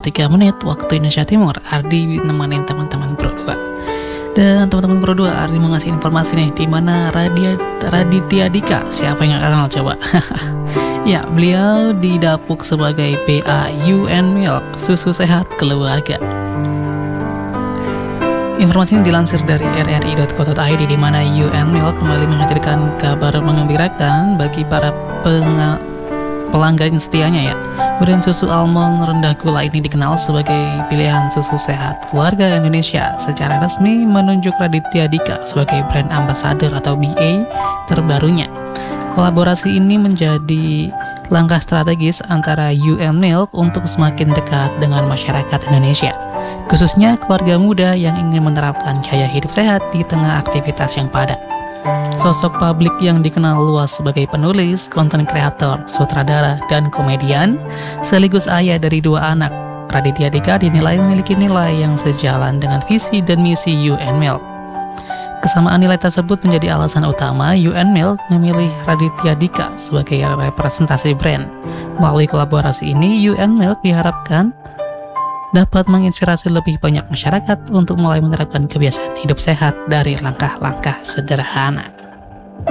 menit waktu Indonesia Timur. Ardi nemenin teman-teman berdua. Dan teman-teman berdua, Ardi mau ngasih informasi nih, di mana Raditya Dika, siapa yang gak kenal coba? Ya, beliau didapuk sebagai PA UN Milk, susu sehat keluarga. Informasi ini dilansir dari rri.co.id, di mana UN Milk kembali menghadirkan kabar mengembirakan bagi para pelanggan setianya ya. Brand susu almond rendah gula ini dikenal sebagai pilihan susu sehat keluarga Indonesia, secara resmi menunjuk Raditya Dika sebagai brand ambassador atau BA terbarunya. Kolaborasi ini menjadi langkah strategis antara UN Milk untuk semakin dekat dengan masyarakat Indonesia, khususnya keluarga muda yang ingin menerapkan gaya hidup sehat di tengah aktivitas yang padat. Sosok publik yang dikenal luas sebagai penulis, konten kreator, sutradara, dan komedian, sekaligus ayah dari 2 anak, Raditya Dika dinilai memiliki nilai yang sejalan dengan visi dan misi UN Milk. Kesamaan nilai tersebut menjadi alasan utama UN Milk memilih Raditya Dika sebagai representasi brand. Melalui kolaborasi ini, UN Milk diharapkan dapat menginspirasi lebih banyak masyarakat untuk mulai menerapkan kebiasaan hidup sehat dari langkah-langkah sederhana.